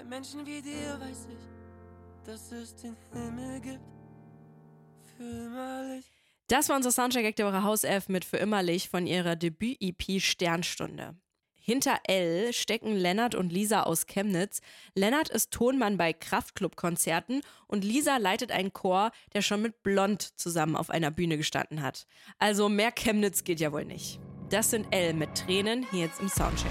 Menschen wie dir weiß ich, dass es den Himmel gibt. Für immerlich. Das war unser Soundcheck-Act der Woche Haus F mit Für immerlich von ihrer Debüt-EP Sternstunde. Hinter L stecken Lennart und Lisa aus Chemnitz. Lennart ist Tonmann bei Kraftklub-Konzerten und Lisa leitet einen Chor, der schon mit Blond zusammen auf einer Bühne gestanden hat. Also mehr Chemnitz geht ja wohl nicht. Das sind L mit Tränen hier jetzt im Soundcheck.